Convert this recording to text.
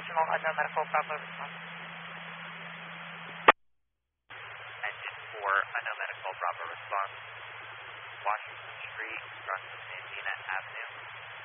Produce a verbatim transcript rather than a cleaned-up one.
Signal, unknown medical, Bravo response. Engine four, unknown medical, Bravo response. Washington Street, Brunswick, Sandina Avenue.